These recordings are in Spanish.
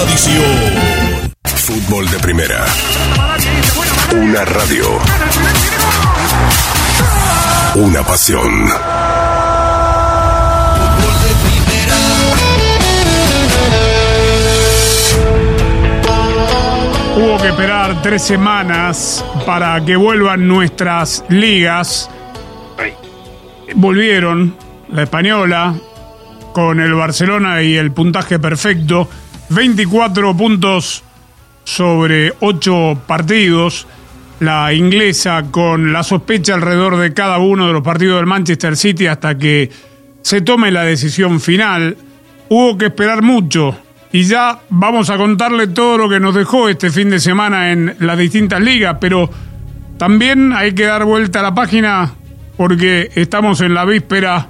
tradición. Fútbol de primera. Una radio. Una pasión. Hubo que esperar 3 semanas para que vuelvan nuestras ligas. Volvieron la española con el Barcelona y el puntaje perfecto. 24 puntos sobre 8 partidos. La inglesa con la sospecha alrededor de cada uno de los partidos del Manchester City hasta que se tome la decisión final. Hubo que esperar mucho. Y ya vamos a contarle todo lo que nos dejó este fin de semana en las distintas ligas, pero también hay que dar vuelta a la página porque estamos en la víspera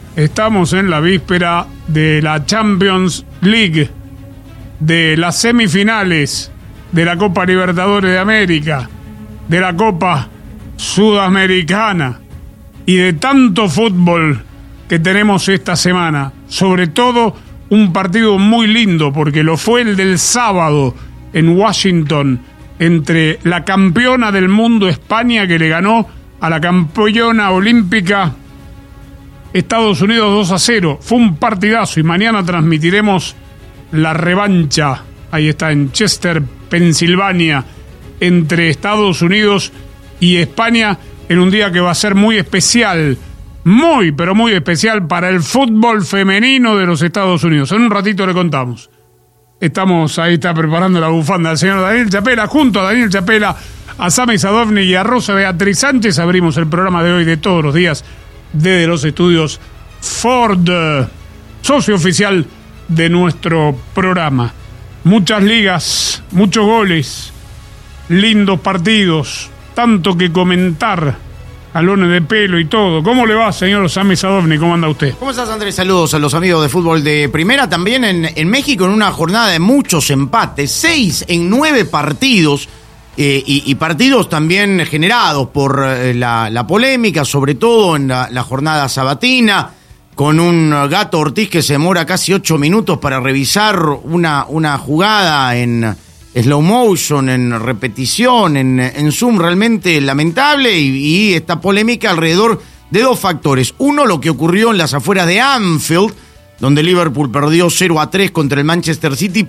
de la Champions League, de las semifinales de la Copa Libertadores de América, de la Copa Sudamericana y de tanto fútbol que tenemos esta semana, sobre todo un partido muy lindo, porque lo fue el del sábado en Washington, entre la campeona del mundo España, que le ganó a la campeona olímpica Estados Unidos 2-0. Fue un partidazo y mañana transmitiremos la revancha. Ahí está, en Chester, Pensilvania, entre Estados Unidos y España, en un día que va a ser muy especial. Muy, pero muy especial para el fútbol femenino de los Estados Unidos. En un ratito le contamos. Ahí está preparando la bufanda del señor Daniel Chapela. Junto a Daniel Chapela, a Sami Sadovni y a Rosa Beatriz Sánchez abrimos el programa de hoy de todos los días desde los estudios Ford, socio oficial de nuestro programa. Muchas ligas, muchos goles, lindos partidos, tanto que comentar. Alones de pelo y todo. ¿Cómo le va, señor Sami Sadovni? ¿Cómo anda usted? ¿Cómo estás, Andrés? Saludos a los amigos de fútbol de primera. También en México, en una jornada de muchos empates, 6 en 9 partidos, y partidos también generados por la polémica, sobre todo en la jornada sabatina, con un Gato Ortiz que se demora casi 8 minutos para revisar una jugada en slow motion, en repetición, en zoom, realmente lamentable, y esta polémica alrededor de 2 factores. Uno, lo que ocurrió en las afueras de Anfield, donde Liverpool perdió 0-3 contra el Manchester City,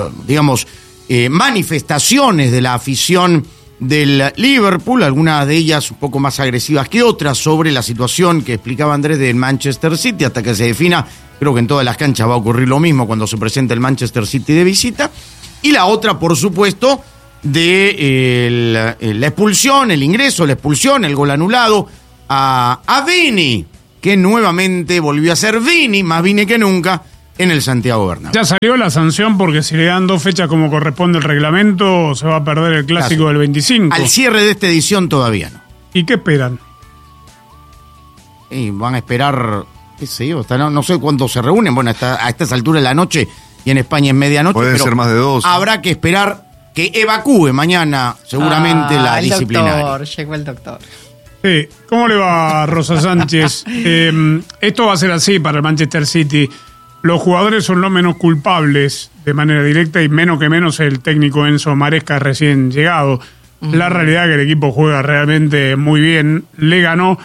manifestaciones de la afición del Liverpool, algunas de ellas un poco más agresivas que otras, sobre la situación que explicaba Andrés del Manchester City, hasta que se defina. Creo que en todas las canchas va a ocurrir lo mismo cuando se presente el Manchester City de visita. Y la otra, por supuesto, de la expulsión, el ingreso, la expulsión, el gol anulado a Vini, que nuevamente volvió a ser Vini, más Vini que nunca, en el Santiago Bernabéu. Ya salió la sanción porque si le dan 2 fechas como corresponde el reglamento, se va a perder el clásico del 25. Al cierre de esta edición todavía no. ¿Y qué esperan? Y van a esperar, qué sé yo, no sé cuándo se reúnen, bueno, a estas alturas de la noche. Y en España es medianoche. Pueden ser más de 2. Habrá que esperar que evacúe mañana seguramente la disciplinaria. Llegó el doctor. Sí. ¿Cómo le va, Rosa Sánchez? Esto va a ser así para el Manchester City. Los jugadores son los menos culpables de manera directa y menos que menos el técnico Enzo Maresca recién llegado. La realidad es que el equipo juega realmente muy bien. Le ganó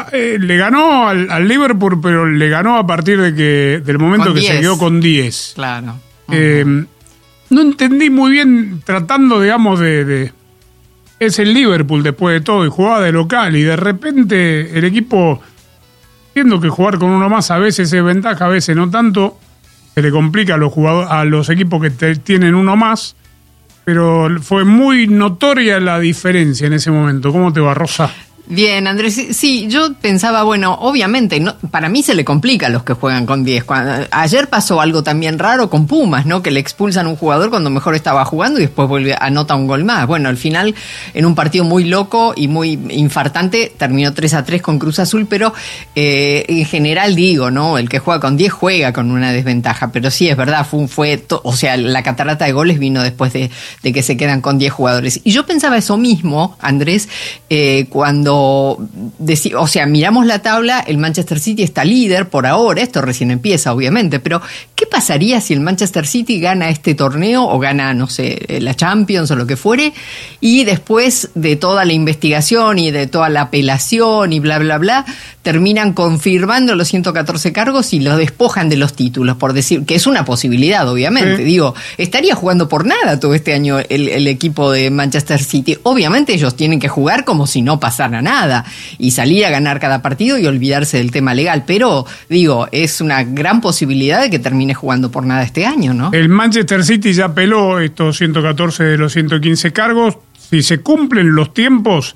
al Liverpool, pero le ganó a partir del momento que se quedó con 10. Claro. No entendí muy bien, tratando, digamos, es el Liverpool después de todo y jugaba de local, y de repente el equipo, viendo que jugar con uno más a veces es ventaja, a veces no tanto, se le complica a los equipos que tienen uno más, pero fue muy notoria la diferencia en ese momento. ¿Cómo te va, Rosa? Bien, Andrés, sí, yo pensaba, bueno, obviamente, no, para mí se le complica a los que juegan con 10. Ayer pasó algo también raro con Pumas, ¿no? Que le expulsan a un jugador cuando mejor estaba jugando y después anota un gol más. Bueno, al final, en un partido muy loco y muy infartante, terminó 3-3 con Cruz Azul, pero en general digo, ¿no? El que juega con 10 juega con una desventaja, pero sí, es verdad, la catarata de goles vino después de que se quedan con 10 jugadores. Y yo pensaba eso mismo, Andrés, cuando Pero, o sea, miramos la tabla, el Manchester City está líder por ahora, esto recién empieza, obviamente, pero ¿qué pasaría si el Manchester City gana este torneo o gana, no sé, la Champions o lo que fuere, y después de toda la investigación y de toda la apelación y bla, bla, bla, terminan confirmando los 114 cargos y los despojan de los títulos, por decir, que es una posibilidad, obviamente. Digo, estaría jugando por nada todo este año el equipo de Manchester City. Obviamente ellos tienen que jugar como si no pasara nada y salir a ganar cada partido y olvidarse del tema legal, pero digo, es una gran posibilidad de que termine jugando por nada este año, ¿no? El Manchester City ya apeló estos 114 de los 115 cargos. Si se cumplen los tiempos,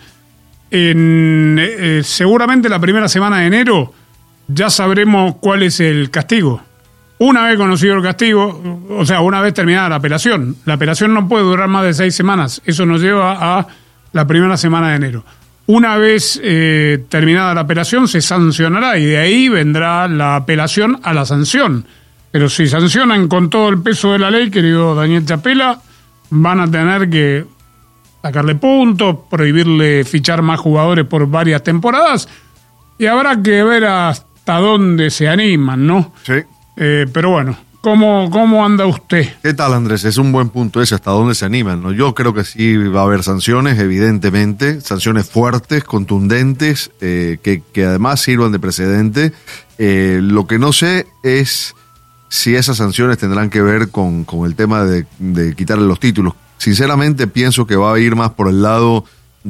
seguramente la primera semana de enero ya sabremos cuál es el castigo. Una vez conocido el castigo, o sea, una vez terminada la apelación no puede durar más de 6 semanas. Eso nos lleva a la primera semana de enero. Una vez terminada la apelación se sancionará y de ahí vendrá la apelación a la sanción. Pero si sancionan con todo el peso de la ley, querido Daniel Chapela, van a tener que sacarle puntos, prohibirle fichar más jugadores por varias temporadas y habrá que ver hasta dónde se animan, ¿no? Sí. Pero bueno, ¿cómo anda usted? ¿Qué tal, Andrés? Es un buen punto ese, hasta dónde se animan, ¿no? Yo creo que sí va a haber sanciones, evidentemente, sanciones fuertes, contundentes, que además sirvan de precedente. Lo que no sé es si esas sanciones tendrán que ver con el tema de quitarle los títulos. Sinceramente pienso que va a ir más por el lado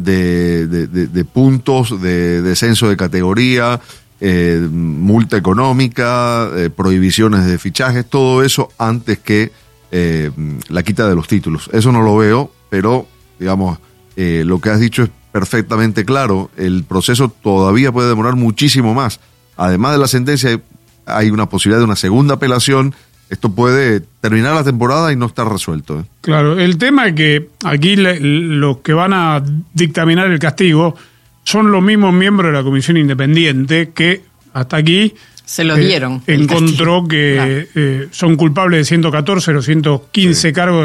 de puntos, de descenso de categoría, multa económica, prohibiciones de fichajes, todo eso antes que la quita de los títulos. Eso no lo veo, pero digamos, lo que has dicho es perfectamente claro. El proceso todavía puede demorar muchísimo más. Además de la sentencia, hay una posibilidad de una segunda apelación. Esto puede terminar la temporada y no estar resuelto, ¿eh? Claro, el tema es que aquí los que van a dictaminar el castigo son los mismos miembros de la Comisión Independiente que hasta aquí se lo dieron. Encontró que son culpables de 114 de los 115 cargos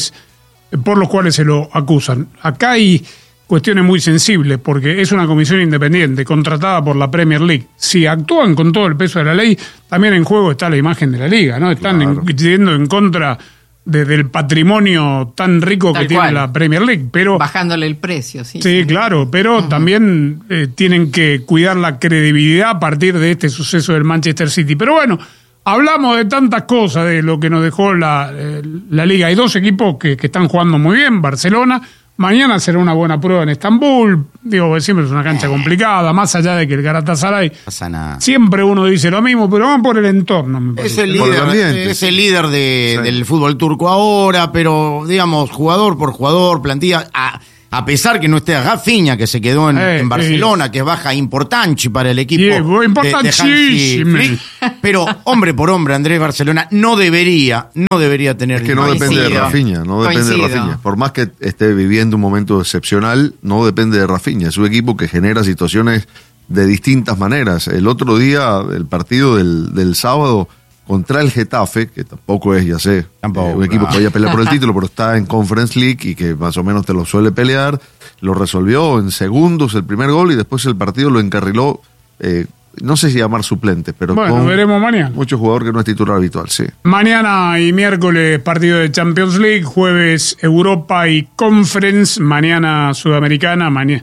por los cuales se lo acusan. Acá hay cuestiones muy sensibles porque es una comisión independiente contratada por la Premier League. Si actúan con todo el peso de la ley, también en juego está la imagen de la liga, ¿no? Están yendo en contra del patrimonio tan rico que tiene la Premier League, pero bajándole el precio, sí. Sí, claro, pero también tienen que cuidar la credibilidad a partir de este suceso del Manchester City. Pero bueno, hablamos de tantas cosas, de lo que nos dejó la liga. Hay 2 equipos que están jugando muy bien. Barcelona, mañana será una buena prueba en Estambul. Digo, siempre es una cancha complicada, más allá de que el Galatasaray siempre uno dice lo mismo, pero van por el entorno, me parece. Es el líder del fútbol turco ahora, pero digamos, jugador por jugador, plantilla, a pesar que no esté Rafinha, que se quedó en Barcelona, que es baja importante para el equipo de Hansi Flick, pero hombre por hombre, Andrés, Barcelona no debería tener... Es que no depende de Rafinha, por más que esté viviendo un momento excepcional, no depende de Rafinha, es un equipo que genera situaciones de distintas maneras. El otro día, el partido del sábado contra el Getafe, que tampoco es, ya sé, un equipo que vaya a pelear por el título, pero está en Conference League y que más o menos te lo suele pelear, lo resolvió en segundos el primer gol y después el partido lo encarriló, no sé si llamar suplente, pero bueno, veremos mañana. Mucho jugador que no es titular habitual, sí. Mañana y miércoles partido de Champions League, jueves Europa y Conference, mañana Sudamericana. Mañana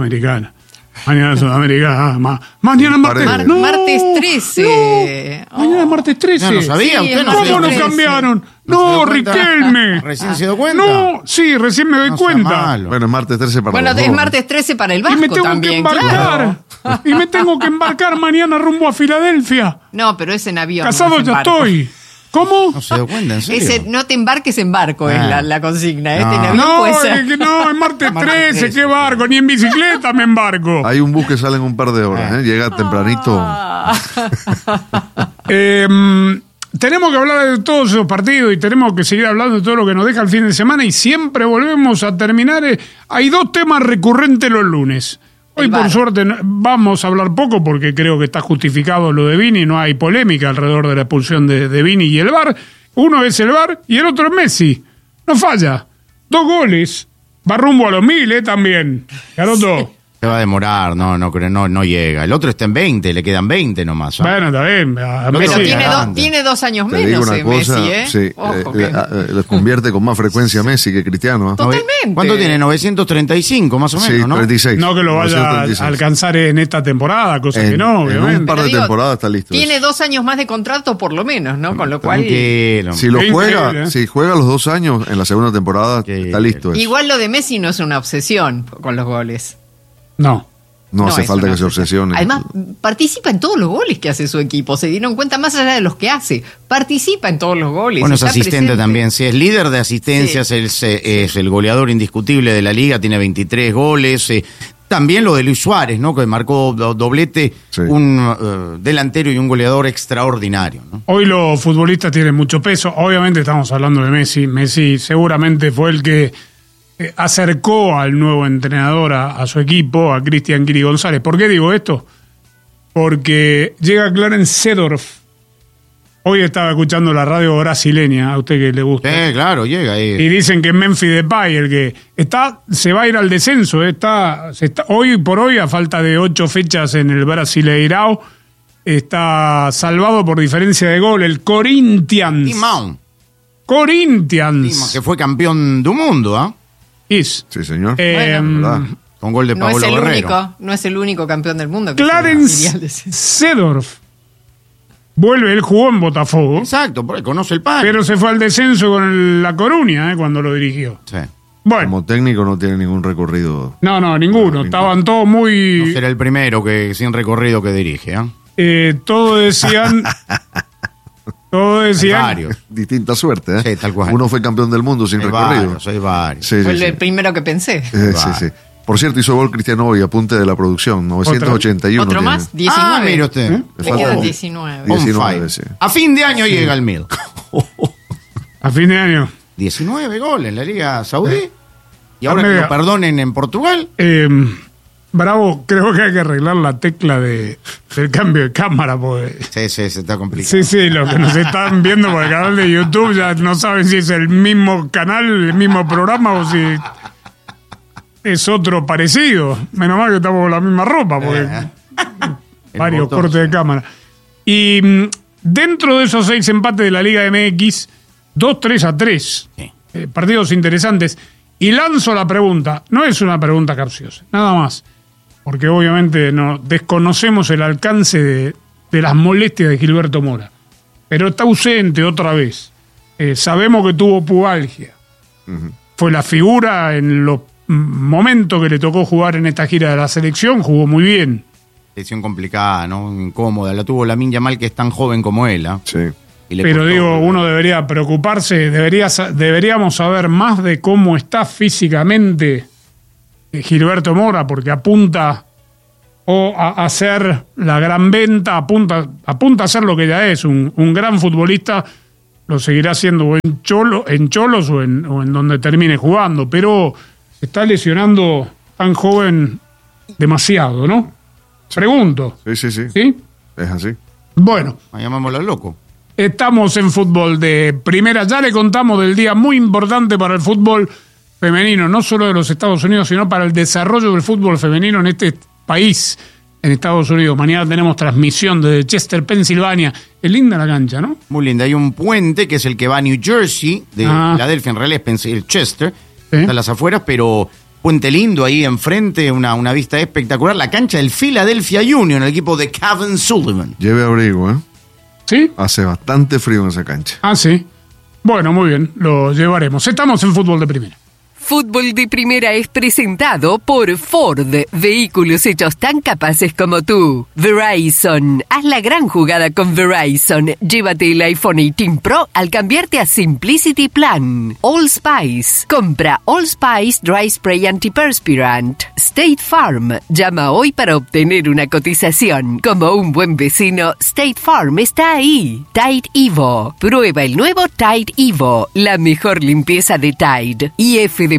Sudamericana. Mañana martes. Martes 13. No, mañana martes 13. No, no sabía. Sí, ¿Usted no ¿Cómo nos cambiaron? No, Riquelme. ¿Recién se dio cuenta? No, sí, recién me doy cuenta. Bueno, es martes 13 para los dos. Es martes 13 para el Vasco Y me tengo también, que embarcar. claro. Y me tengo que embarcar mañana rumbo a Filadelfia. No, pero es en avión. Casado no es en ya barco. estoy. ¿Cómo? No se dio cuenta, ¿en serio? No te embarques en barco es la consigna. No. En avión No, puede ser. es martes 13, 13. qué barco, ni en bicicleta me embarco. Hay un bus que sale en un par de horas, llega tempranito. Tenemos que hablar de todos esos partidos y tenemos que seguir hablando de todo lo que nos deja el fin de semana y siempre volvemos a terminar. Hay 2 temas recurrentes los lunes. Hoy, por suerte, vamos a hablar poco porque creo que está justificado lo de Vini, no hay polémica alrededor de la expulsión de Vini y el VAR. Uno es el VAR y el otro es Messi. No falla. 2 goles. Va rumbo a los 1000, también. Garoto. Se va a demorar, no llega. El otro está en 20, le quedan 20 nomás. Bueno, está bien. Pero Pero tiene 2 años Te digo menos una cosa, Messi, ¿eh? sí, Ojo que- le convierte con más frecuencia Messi que Cristiano. ¿eh? Totalmente. ¿Cuánto tiene? 935 más o menos, Sí, ¿no? 36. No que lo vaya a 936. alcanzar en esta temporada, cosa que En no, un obviamente. par de Pero digo, temporadas está listo. Tiene 2 años más de contrato por lo menos, ¿no? Con lo cual... Tranquilo. Si lo Qué juega, increíble, ¿eh? si juega los 2 años en la segunda temporada, Qué está listo. eso. Igual lo de Messi no es una obsesión con los goles. No. No hace es falta una que se obsesione. Además, participa en todos los goles que hace su equipo. Se dieron cuenta, más allá de los que hace, participa en todos los goles. Bueno, es está asistente presente. también. Sí, es líder de asistencias, es el goleador indiscutible de la liga, tiene 23 goles. También lo de Luis Suárez, ¿no? Que marcó doblete, Sí. un delantero y un goleador extraordinario, ¿no? Hoy los futbolistas tienen mucho peso. Obviamente estamos hablando de Messi. Messi seguramente fue el que acercó al nuevo entrenador a su equipo, a Cristian Kiri González. ¿Por qué digo esto? Porque llega Clarence Seedorf. Hoy estaba escuchando la radio brasileña, a usted que le gusta. Sí, claro, llega ahí. Y dicen que es Memphis Depay el que se va a ir al descenso. Hoy por hoy, a falta de 8 fechas en el Brasileirao, está salvado por diferencia de gol el Corinthians. Timão, Corinthians. que fue campeón del mundo, ¿ah? Is. Sí, señor. Em, Con gol de No es Paolo el Guerrero. único, no es el único campeón del mundo. Que Clarence se iría al descenso. Seedorf vuelve, él jugó en Botafogo, Exacto, porque conoce el pan. pero se fue al descenso con la Coruña cuando lo dirigió. Sí. Bueno, Como técnico no tiene ningún recorrido. no, ninguno. Estaban todos No muy... será el primero que sin recorrido que dirige, ¿ah? Todos decían... Todos decían... Varios. Distinta suerte, ¿eh? Sí, tal cual. Uno fue campeón del mundo sin Hay recorrido. varios, hay varios. Sí, Fue sí, el sí. primero que pensé. Sí. Por cierto, hizo gol Cristiano hoy, apunte de la producción, 981. ¿Otro tiene. más? 19. Ah, mire usted. Le Le falta quedan un- 19. On 19, fire. sí. A fin de año llega el Mill. A fin de año. 19 goles en la Liga Saudí. Y ahora No me que diga. lo perdonen en Portugal. Bravo, creo que hay que arreglar la tecla del cambio de cámara, porque... Sí, se está complicado. Sí, los que nos están viendo por el canal de YouTube ya no saben si es el mismo canal, el mismo programa o si es otro parecido. Menos mal que estamos con la misma ropa, porque El varios botón, cortes de sí. cámara. Y dentro de esos 6 empates de la Liga MX, 2-3-3. Sí. Partidos interesantes. Y lanzo la pregunta, no es una pregunta capciosa, nada más, porque obviamente no desconocemos el alcance de las molestias de Gilberto Mora, pero está ausente otra vez. Sabemos que tuvo pubalgia. Fue la figura en los momentos que le tocó jugar en esta gira de la selección, jugó muy bien. Lesión complicada, ¿no? Incómoda. La tuvo Lamine Yamal, que es tan joven como él, ¿ah? Sí. Y le Pero costó, digo, uno debería preocuparse, deberíamos saber más de cómo está físicamente Gilberto Mora, porque apunta a hacer la gran venta, apunta a hacer lo que ya es, un gran futbolista, lo seguirá haciendo o en Cholos o en donde termine jugando, pero se está lesionando tan joven demasiado, ¿no? Pregunto, Sí. ¿sí? Es así. Bueno. Llamémoslo loco. Estamos en fútbol de primera. Ya le contamos del día muy importante para el fútbol femenino, no solo de los Estados Unidos, sino para el desarrollo del fútbol femenino en este país, en Estados Unidos. Mañana tenemos transmisión desde Chester, Pensilvania. Es linda la cancha, ¿no? Muy linda. Hay un puente que es el que va a New Jersey, de Filadelfia, en realidad es el Chester, Sí. está en las afueras, pero puente lindo ahí enfrente, una vista espectacular. La cancha del Philadelphia Union, el equipo de Kevin Sullivan. Lleve abrigo, ¿eh? ¿Sí? Hace bastante frío en esa cancha. Ah, sí. Bueno, muy bien, lo llevaremos. Estamos en fútbol de primera. Fútbol de Primera es presentado por Ford, vehículos hechos tan capaces como tú. Verizon, haz la gran jugada con Verizon. Llévate el iPhone 18 Pro al cambiarte a Simplicity Plan. All Spice, compra All Spice Dry Spray Antiperspirant. State Farm, llama hoy para obtener una cotización. Como un buen vecino, State Farm está ahí. Tide Evo, prueba el nuevo Tide Evo, la mejor limpieza de Tide. Y F de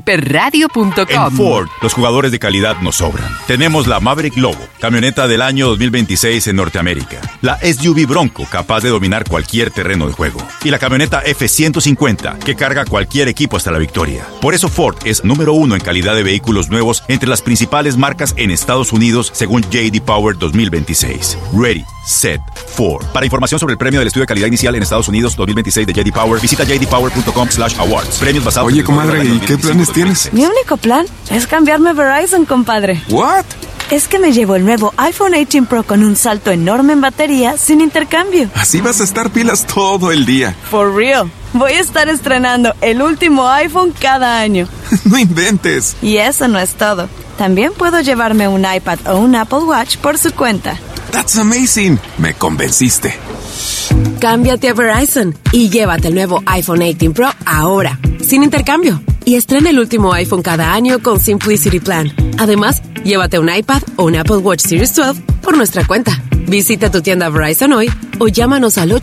fdpradio.com. En Ford, los jugadores de calidad nos sobran. Tenemos la Maverick Lobo, camioneta del año 2026 en Norteamérica. La SUV Bronco, capaz de dominar cualquier terreno de juego. Y la camioneta F-150, que carga cualquier equipo hasta la victoria. Por eso Ford es número 1 en calidad de vehículos nuevos entre las principales marcas en Estados Unidos, según J.D. Power 2026. Ready, Set, Ford. Para información sobre el premio del estudio de calidad inicial en Estados Unidos 2026 de J.D. Power, visita jdpower.com/awards. Premios basados Oye, comadre, ¿y qué planes tienes? Mi único plan es cambiarme a Verizon, compadre. ¿What? Es que me llevo el nuevo iPhone 18 Pro con un salto enorme en batería sin intercambio. Así vas a estar pilas todo el día. For real. Voy a estar estrenando el último iPhone cada año. No inventes. Y eso no es todo. También puedo llevarme un iPad o un Apple Watch por su cuenta. That's amazing. Me convenciste. Cámbiate a Verizon y llévate el nuevo iPhone 18 Pro ahora, sin intercambio. Y estrena el último iPhone cada año con Simplicity Plan. Además, llévate un iPad o un Apple Watch Series 12 por nuestra cuenta. Visita tu tienda Verizon hoy o llámanos al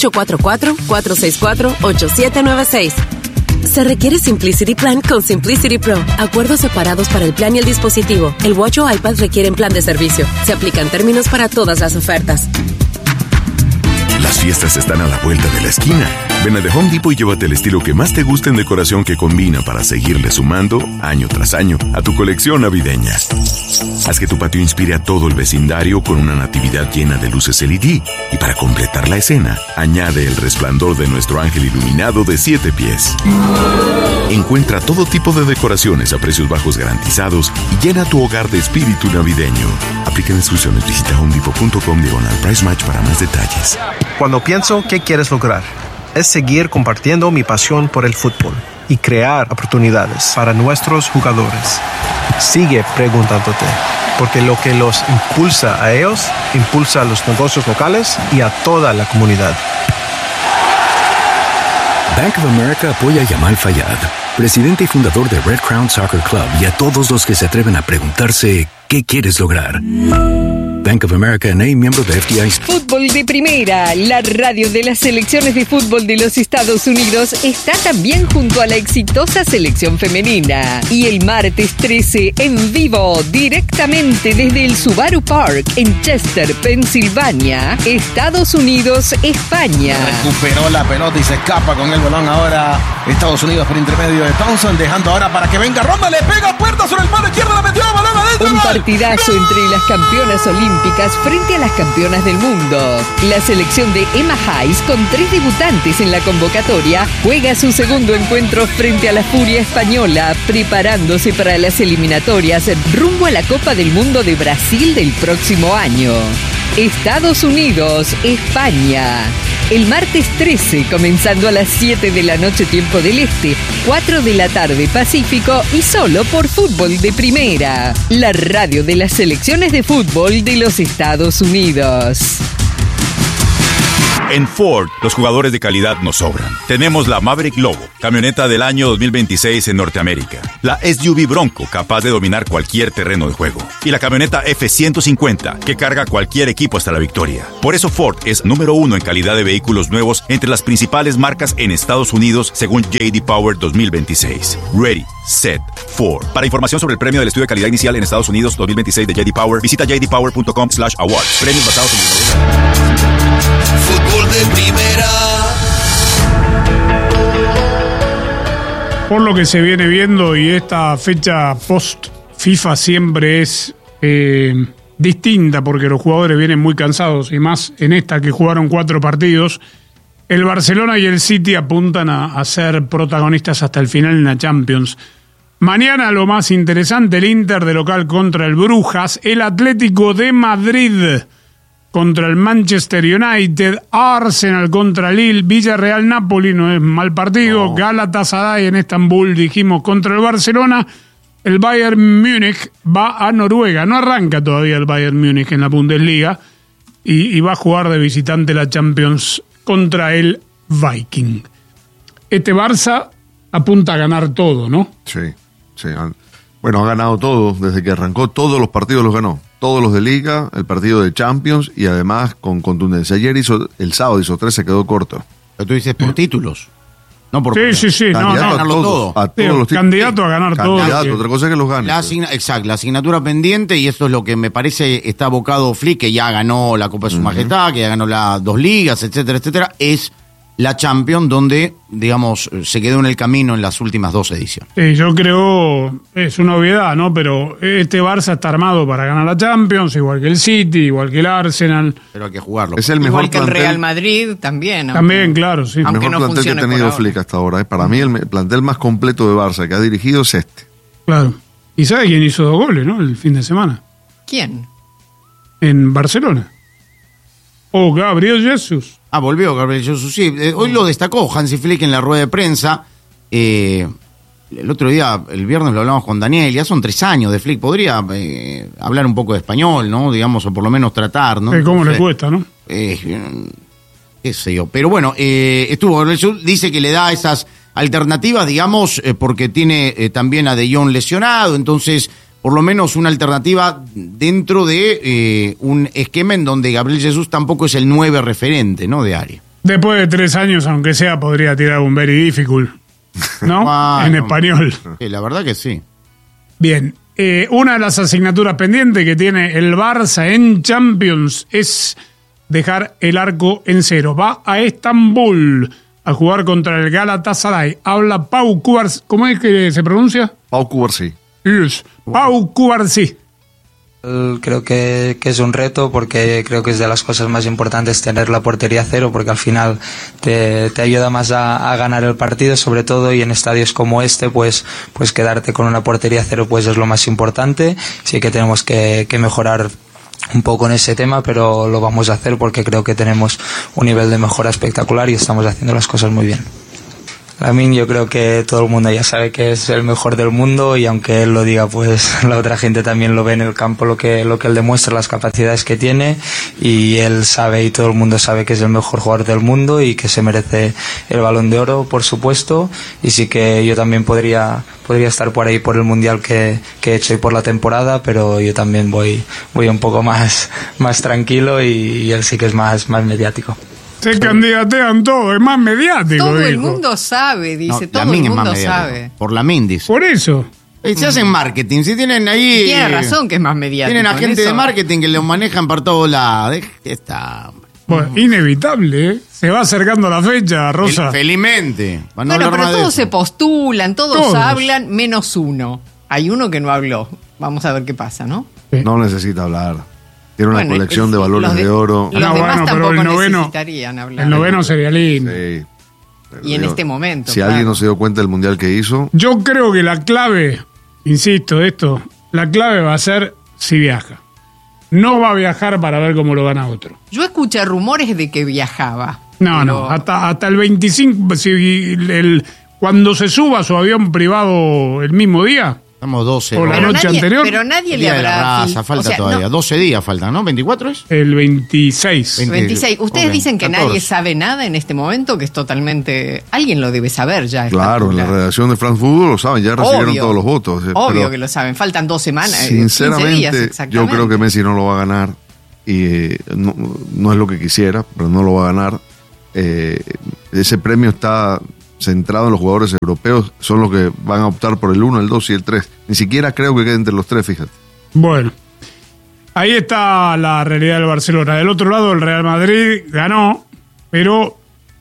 844-464-8796. Se requiere Simplicity Plan con Simplicity Pro. Acuerdos separados para el plan y el dispositivo. El Watch o iPad requieren plan de servicio. Se aplican términos para todas las ofertas. Las fiestas están a la vuelta de la esquina. Ven a The Home Depot y llévate el estilo que más te gusta en decoración que combina para seguirle sumando, año tras año, a tu colección navideña. Haz que tu patio inspire a todo el vecindario con una natividad llena de luces LED. Y para completar la escena, añade el resplandor de nuestro ángel iluminado de 7 pies. Encuentra todo tipo de decoraciones a precios bajos garantizados y llena tu hogar de espíritu navideño. Aplica instrucciones. Visita homedepot.com/price match para más detalles. Cuando pienso qué quieres lograr, es seguir compartiendo mi pasión por el fútbol y crear oportunidades para nuestros jugadores. Sigue preguntándote, porque lo que los impulsa a ellos, impulsa a los negocios locales y a toda la comunidad. Bank of America apoya a Yamal Fayad, presidente y fundador de Red Crown Soccer Club, y a todos los que se atreven a preguntarse ¿qué quieres lograr? Bank of America N.A., miembro de FDIC. Fútbol de Primera, la radio de las selecciones de fútbol de los Estados Unidos, está también junto a la exitosa selección femenina. Y el martes 13, en vivo, directamente desde el Subaru Park, en Chester, Pensilvania, Estados Unidos, España. Recuperó la pelota y se escapa con el balón ahora Estados Unidos por intermedio de Thompson, dejando ahora para que venga Ronda, le pega puerta sobre el mano izquierdo, la metió, balón adentro. Un partidazo entre las campeonas olímpicas frente a las campeonas del mundo. La selección de Emma Hayes, con 3 debutantes en la convocatoria, juega su segundo encuentro frente a la Furia española, preparándose para las eliminatorias rumbo a la Copa del Mundo de Brasil del próximo año. Estados Unidos, España. El martes 13, comenzando a las 7 de la noche tiempo del Este, 4 de la tarde Pacífico, y solo por Fútbol de Primera, la radio de las selecciones de fútbol de los Estados Unidos. En Ford, los jugadores de calidad nos sobran. Tenemos la Maverick Lobo, camioneta del año 2026 en Norteamérica. La SUV Bronco, capaz de dominar cualquier terreno de juego. Y la camioneta F-150, que carga cualquier equipo hasta la victoria. Por eso Ford es número 1 en calidad de vehículos nuevos entre las principales marcas en Estados Unidos, según J.D. Power 2026. Ready, Set, Ford. Para información sobre el premio del estudio de calidad inicial en Estados Unidos 2026 de J.D. Power, visita jdpower.com/awards. Premios basados en Fútbol de Primera. Por lo que se viene viendo, y esta fecha post FIFA siempre es distinta porque los jugadores vienen muy cansados, y más en esta que jugaron 4 partidos, el Barcelona y el City apuntan a ser protagonistas hasta el final en la Champions. Mañana lo más interesante, el Inter de local contra el Brujas, el Atlético de Madrid contra el Manchester United, Arsenal contra Lille, Villarreal Napoli, no es mal partido, Galatasaray en Estambul, dijimos, contra el Barcelona, el Bayern Múnich va a Noruega, no arranca todavía el Bayern Múnich en la Bundesliga, y va a jugar de visitante la Champions contra el Viking. Este Barça apunta a ganar todo, ¿no? Sí. Bueno, ha ganado todo, desde que arrancó, todos los partidos los ganó. Todos los de Liga, el partido de Champions, y además con contundencia. El sábado hizo 3, se quedó corto. Pero tú dices por títulos. No por Sí, no, ganarlo todo. A todos los tipos. Candidato a ganar todo. Candidato, otra cosa es que los gane. Exacto, la asignatura pendiente, y esto es lo que me parece está abocado Flick, que ya ganó la Copa de Su Majestad, que ya ganó las 2 ligas, etcétera, es la Champions, donde, digamos, se quedó en el camino en las últimas 2 ediciones. Sí, yo creo, es una obviedad, ¿no? Pero este Barça está armado para ganar la Champions, igual que el City, igual que el Arsenal. Pero hay que jugarlo. Es el mejor Igual que el plantel. Real Madrid también. También, claro, sí. El Aunque mejor no plantel que ha funcione tenido por Flick hasta ahora. Para mí, el plantel más completo de Barça que ha dirigido es este. Claro. ¿Y sabe quién hizo 2 goles, no? El fin de semana. ¿Quién? En Barcelona. Gabriel Jesús. Volvió Gabriel Jesús, sí. Hoy lo destacó Hansi Flick en la rueda de prensa. El otro día, el viernes, lo hablamos con Daniel. Ya son 3 años de Flick. Podría hablar un poco de español, ¿no? Digamos, o por lo menos tratar, ¿no? ¿Cómo le cuesta, no? Qué sé yo. Pero bueno, estuvo Gabriel Jesús. Dice que le da esas alternativas, digamos, porque tiene también a De Jong lesionado. Entonces, por lo menos una alternativa dentro de un esquema en donde Gabriel Jesús tampoco es el 9 referente, ¿no? De área. Después de 3 años, aunque sea, podría tirar un very difficult, ¿no? En español. Sí, la verdad que sí. Bien. Una de las asignaturas pendientes que tiene el Barça en Champions es dejar el arco en 0. Va a Estambul a jugar contra el Galatasaray. Habla Pau Cubarsí. ¿Cómo es que se pronuncia? Pau Cubarsí. Yes. Pau Cubarsí. Creo que es un reto, porque creo que es de las cosas más importantes tener la portería 0, porque al final te ayuda más a ganar el partido, sobre todo, y en estadios como este pues quedarte con una portería 0 pues es lo más importante. Sí que tenemos que mejorar un poco en ese tema, pero lo vamos a hacer porque creo que tenemos un nivel de mejora espectacular y estamos haciendo las cosas muy bien. Lamine, yo creo que todo el mundo ya sabe que es el mejor del mundo, y aunque él lo diga, pues la otra gente también lo ve en el campo, lo que él demuestra, las capacidades que tiene, y él sabe, y todo el mundo sabe, que es el mejor jugador del mundo y que se merece el Balón de Oro, por supuesto. Y sí que yo también podría estar por ahí por el Mundial que he hecho y por la temporada, pero yo también voy un poco más tranquilo, y él sí que es más mediático. Se candidatean todos, es más mediático. Todo el mundo sabe, dice, todo el mundo sabe. Por Lamine, dice. Por eso. Se hacen marketing, si tienen ahí... Tiene razón que es más mediático. Tienen agentes de marketing que los manejan por todos lados. Está... Bueno, inevitable, ¿eh? Se va acercando la fecha, Rosa. Felizmente. Bueno, pero todos se postulan, todos hablan, menos uno. Hay uno que no habló. Vamos a ver qué pasa, ¿no? No necesita hablar. Tiene una colección de balones de oro. Los demás tampoco necesitarían hablar. El noveno sería lindo. Sí. Y en este momento. Si alguien no se dio cuenta del mundial que hizo. Yo creo que la clave, insisto, la clave va a ser si viaja. No va a viajar para ver cómo lo gana otro. Yo escuché rumores de que viajaba. No, hasta el 25, cuando se suba a su avión privado el mismo día. Estamos 12. O la noche anterior. Pero nadie le habrá... falta todavía. 12 días faltan, ¿no? ¿24 es? El 26. 26. Ustedes dicen que 14. nadie sabe nada en este momento, que es totalmente... Alguien lo debe saber ya. Claro, en la redacción de France Fútbol lo saben, ya recibieron todos los votos. Obvio que lo saben. Faltan 2 semanas. Sinceramente, 15 días exactamente. yo creo que Messi no lo va a ganar. Y no es lo que quisiera, pero no lo va a ganar. Ese premio está centrado en los jugadores europeos, son los que van a optar por el 1, el 2 y el 3. Ni siquiera creo que quede entre los 3, fíjate. Bueno, ahí está la realidad del Barcelona. Del otro lado, el Real Madrid ganó, pero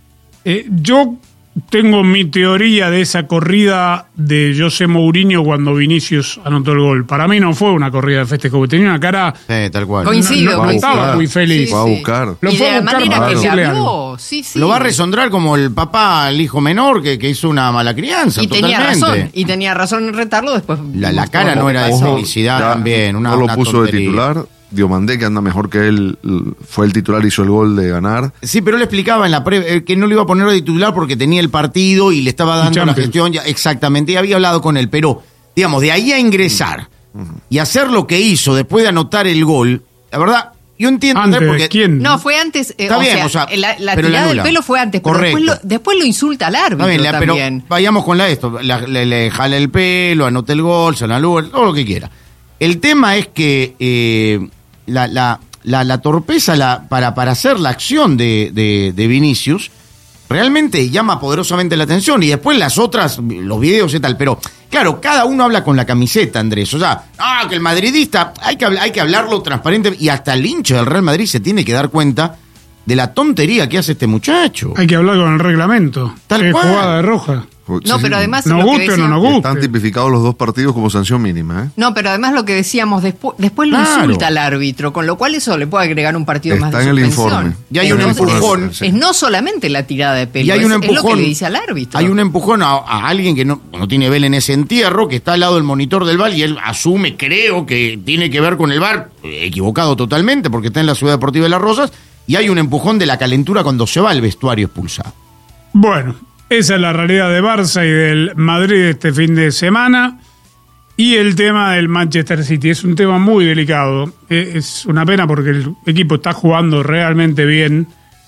yo tengo mi teoría de esa corrida de José Mourinho cuando Vinicius anotó el gol. Para mí no fue una corrida de festejo, porque tenía una cara... tal cual. Coincido. No estaba muy feliz. Fue a buscar. Lo fue a buscar para que le decirle habló. algo. Sí. Lo va a resondrar como el papá al hijo menor que hizo una mala crianza. Y totalmente. tenía razón en retarlo después. La cara no era de felicidad también. No lo puso de titular. Diomandé, que anda mejor que él, fue el titular, hizo el gol de ganar. Sí, pero él explicaba en la que no lo iba a poner de titular porque tenía el partido y le estaba dando la gestión. Exactamente, y había hablado con él. Pero, digamos, de ahí a ingresar y hacer lo que hizo después de anotar el gol, la verdad, yo entiendo... Antes, ¿quién? No, fue antes... Está bien, la tirada del pelo fue antes, pero después lo insulta al árbitro bien, también. Pero vayamos con esto. Le jala el pelo, anota el gol, se anula, todo lo que quiera. El tema es que... La torpeza para hacer la acción de Vinicius realmente llama poderosamente la atención. Y después las otras, los videos y tal. Pero, claro, cada uno habla con la camiseta, Andrés. O sea, que el madridista, hay que hablarlo transparente. Y hasta el hincha del Real Madrid se tiene que dar cuenta de la tontería que hace este muchacho. Hay que hablar con el reglamento. Tal cual. Jugada de roja. No, pero además nos guste o no nos guste. Están tipificados los dos partidos como sanción mínima, ¿eh? No, pero además lo que decíamos después lo insulta al árbitro, con lo cual eso le puede agregar un partido más de suspensión. Está en el informe. Y hay un empujón. Es no solamente la tirada de pelo, y hay un empujón, es lo que le dice al árbitro. Hay un empujón a alguien que no tiene vela en ese entierro, que está al lado del monitor del VAR y él asume, creo, que tiene que ver con el VAR, equivocado totalmente porque está en la Ciudad Deportiva de Las Rosas, y hay un empujón de la calentura cuando se va al vestuario expulsado. Bueno, esa es la realidad de Barça y del Madrid este fin de semana. Y el tema del Manchester City es un tema muy delicado. Es una pena porque el equipo está jugando realmente bien.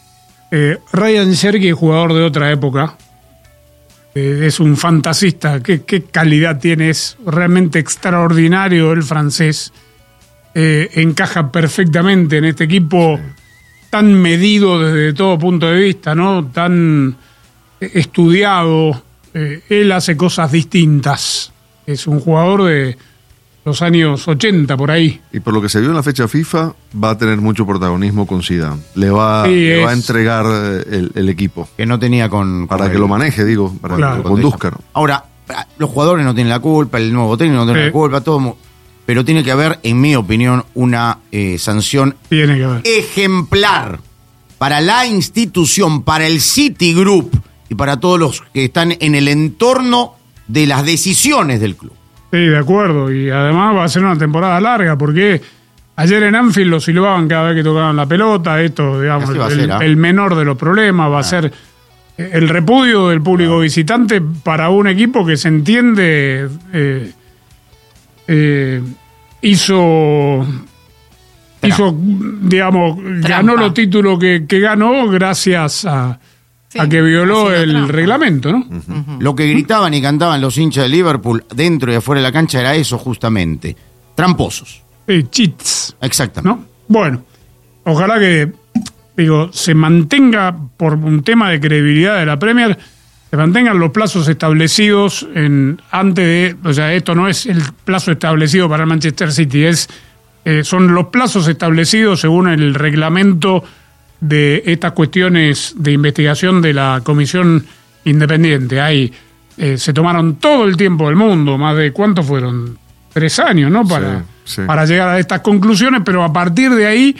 Ryan Cherki, jugador de otra época, es un fantasista. ¿Qué calidad tiene? Es realmente extraordinario el francés. Encaja perfectamente en este equipo tan medido desde todo punto de vista, ¿no? Tan estudiado. Él hace cosas distintas. Es un jugador de los años 80, por ahí. Y por lo que se vio en la fecha FIFA, va a tener mucho protagonismo con Zidane. Le va a entregar el equipo. Que no tenía para que lo maneje, digo, para que lo conduzca, ¿no? Ahora, los jugadores no tienen la culpa, el nuevo técnico no tiene la culpa, todo. Pero tiene que haber, en mi opinión, una sanción ejemplar para la institución, para el Citigroup y para todos los que están en el entorno de las decisiones del club. Sí, de acuerdo. Y además va a ser una temporada larga, porque ayer en Anfield lo silbaban cada vez que tocaban la pelota. Esto, digamos, el menor de los problemas. Va a ser el repudio del público visitante para un equipo que se entiende hizo, digamos, ganó los títulos que ganó gracias a que violó el reglamento, ¿no? Lo que gritaban y cantaban los hinchas de Liverpool dentro y afuera de la cancha era eso, justamente. Tramposos. Cheats. Exactamente. ¿No? Bueno, ojalá que, se mantenga, por un tema de credibilidad de la Premier, se mantengan los plazos establecidos antes de... O sea, esto no es el plazo establecido para el Manchester City, son los plazos establecidos según el reglamento de estas cuestiones de investigación de la Comisión Independiente. Ahí se tomaron todo el tiempo del mundo, más de, ¿cuántos fueron? 3 años, ¿no? Para llegar a estas conclusiones, pero a partir de ahí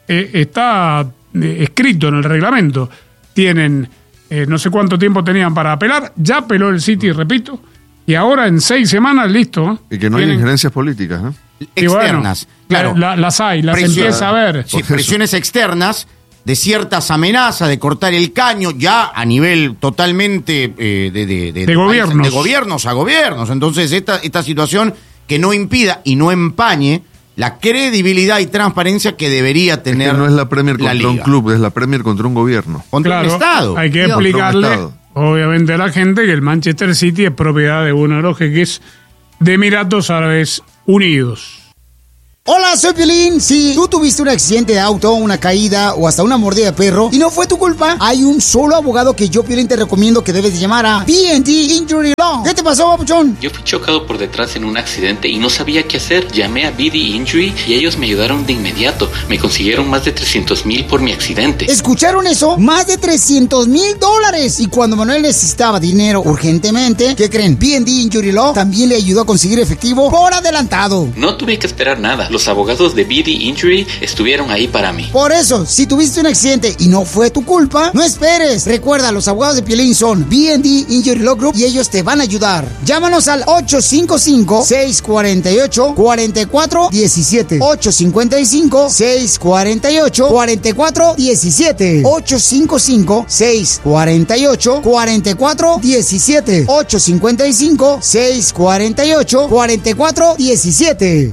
está escrito en el reglamento. Tienen, no sé cuánto tiempo tenían para apelar, ya apeló el City, repito, y ahora en 6 semanas, listo. Y que no hay injerencias políticas, ¿no? Externas, bueno, claro. Las hay, las empieza a ver. Sí, presiones externas de ciertas amenazas, de cortar el caño, ya a nivel totalmente de gobiernos. De gobiernos a gobiernos. Entonces, esta situación que no impida y no empañe la credibilidad y transparencia que debería tener. Es que no es la Premier contra un club, es la Premier contra un gobierno. Contra un Estado. Hay que explicarle, obviamente, a la gente que el Manchester City es propiedad de uno de los jeques de Emiratos Árabes Unidos. Hola, soy Piolín. Si tú tuviste un accidente de auto, una caída o hasta una mordida de perro y no fue tu culpa, hay un solo abogado que yo, Piolín, te recomiendo que debes de llamar a B&D Injury Law. ¿Qué te pasó, papuchón? Yo fui chocado por detrás en un accidente y no sabía qué hacer. Llamé a B&D Injury y ellos me ayudaron de inmediato. Me consiguieron más de $300,000 por mi accidente. ¿Escucharon eso? Más de $300,000. Y cuando Manuel necesitaba dinero urgentemente, ¿qué creen? B&D Injury Law también le ayudó a conseguir efectivo por adelantado. No tuve que esperar nada. Los abogados de B&D Injury estuvieron ahí para mí. Por eso, si tuviste un accidente y no fue tu culpa, no esperes. Recuerda, los abogados de Piolín son B&D Injury Law Group y ellos te van a ayudar. Llámanos al 855-648-4417. 855-648-4417. 855-648-4417. 855-648-4417.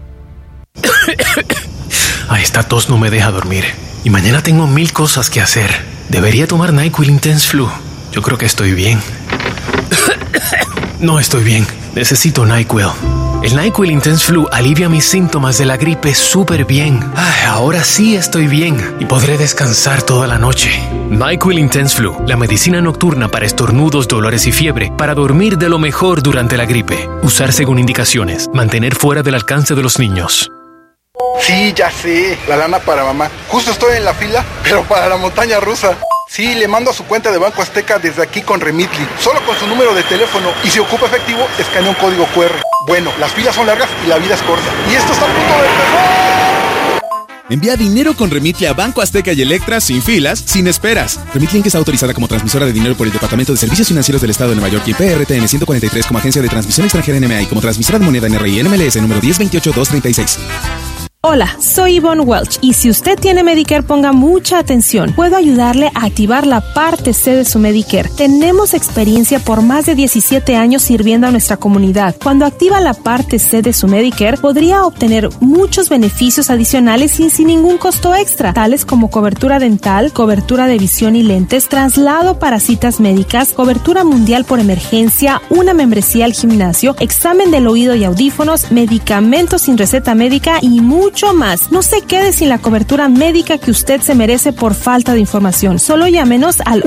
Ay, esta tos no me deja dormir. Y mañana tengo 1000 cosas que hacer. Debería tomar NyQuil Intense Flu. Yo creo que estoy bien. No estoy bien. Necesito NyQuil. El NyQuil Intense Flu alivia mis síntomas de la gripe súper bien. Ahora sí estoy bien y podré descansar toda la noche. NyQuil Intense Flu, la medicina nocturna para estornudos, dolores y fiebre, para dormir de lo mejor durante la gripe. Usar según indicaciones. Mantener fuera del alcance de los niños. Sí, ya sé, la lana para mamá. Justo estoy en la fila, pero para la montaña rusa. Sí, le mando a su cuenta de Banco Azteca desde aquí con Remitly, solo con su número de teléfono, y si ocupa efectivo, escanea un código QR. Bueno, las filas son largas y la vida es corta. Y esto está a punto de empezar. Envía dinero con Remitly a Banco Azteca y Electra sin filas, sin esperas. Remitly Inc. está autorizada como transmisora de dinero por el Departamento de Servicios Financieros del Estado de Nueva York y PRTN 143 como agencia de transmisión extranjera NMA y como transmisora de moneda NRI NMLS número 1028236. Hola, soy Yvonne Welch y si usted tiene Medicare, ponga mucha atención. Puedo ayudarle a activar la parte C de su Medicare. Tenemos experiencia por más de 17 años sirviendo a nuestra comunidad. Cuando activa la parte C de su Medicare, podría obtener muchos beneficios adicionales y sin ningún costo extra, tales como cobertura dental, cobertura de visión y lentes, traslado para citas médicas, cobertura mundial por emergencia, una membresía al gimnasio, examen del oído y audífonos, medicamentos sin receta médica y mucho más. No se quede sin la cobertura médica que usted se merece por falta de información. Solo llámenos al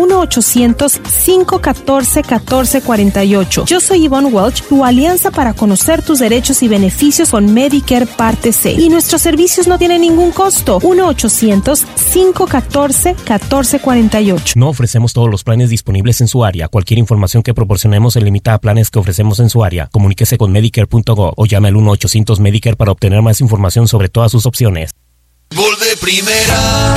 1-800-514-1448. Yo soy Yvonne Welch, tu alianza para conocer tus derechos y beneficios con Medicare Parte C. Y nuestros servicios no tienen ningún costo. 1-800-514-1448. No ofrecemos todos los planes disponibles en su área. Cualquier información que proporcionemos se limita a planes que ofrecemos en su área. Comuníquese con Medicare.gov o llame al 1-800-Medicare para obtener más información sobre todas sus opciones. Gol de primera.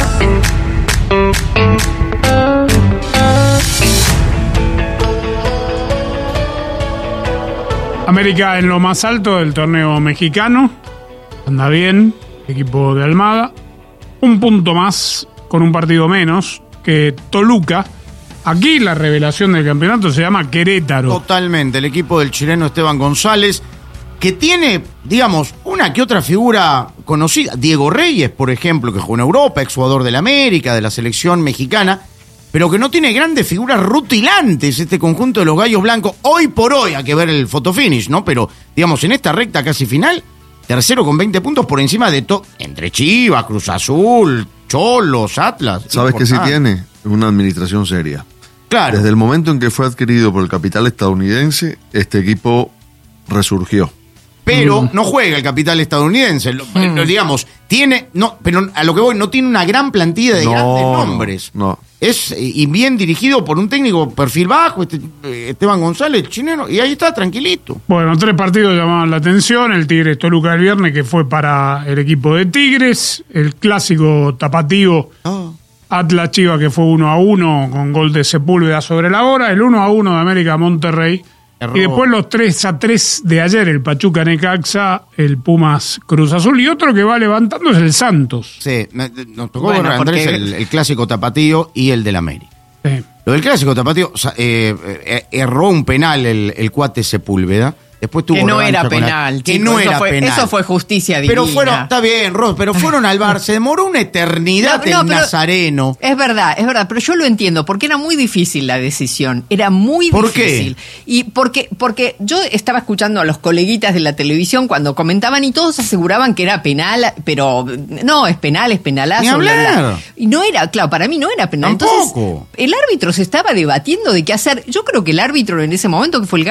América en lo más alto del torneo mexicano. Anda bien, equipo de Almada. Un punto más con un partido menos que Toluca. Aquí la revelación del campeonato se llama Querétaro. Totalmente, el equipo del chileno Esteban González, que tiene, digamos, una que otra figura conocida. Diego Reyes, por ejemplo, que jugó en Europa, exjugador del América, de la selección mexicana, pero que no tiene grandes figuras rutilantes este conjunto de los Gallos Blancos. Hoy por hoy, hay que ver el fotofinish, ¿no? Pero, digamos, en esta recta casi final, tercero con 20 puntos por encima de todo, entre Chivas, Cruz Azul, Cholos, Atlas. ¿Sabes qué sí tiene? Una administración seria. Claro. Desde el momento en que fue adquirido por el capital estadounidense, este equipo resurgió. Pero no juega el capital estadounidense, digamos, tiene, no, pero a lo que voy, no tiene una gran plantilla de grandes nombres. No. Es y bien dirigido por un técnico perfil bajo, Esteban González, chileno, y ahí está, tranquilito. Bueno, 3 partidos llamaban la atención. El Tigres Toluca del viernes, que fue para el equipo de Tigres. El clásico tapatío Atlas Chivas, que fue 1-1 con gol de Sepúlveda sobre la hora. El 1-1 de América Monterrey. Y después los 3-3 de ayer, el Pachuca Necaxa, el Pumas Cruz Azul, y otro que va levantando es el Santos. Sí, nos tocó ver, Andrés, el clásico tapatío y el del América. Sí. Lo del clásico tapatío, erró un penal el cuate Sepúlveda. Después tuvo que no era penal, que no era penal. Eso fue justicia divina. Pero fueron, está bien, Ros, pero fueron al bar, se demoró una eternidad el Nazareno. Es verdad, pero yo lo entiendo, porque era muy difícil la decisión, era muy difícil. ¿Por qué? Y porque yo estaba escuchando a los coleguitas de la televisión cuando comentaban y todos aseguraban que era penal, pero no, es penalazo. Ni hablar. Y no era, claro, para mí no era penal. Tampoco. Entonces, el árbitro se estaba debatiendo de qué hacer. Yo creo que el árbitro en ese momento, que fue el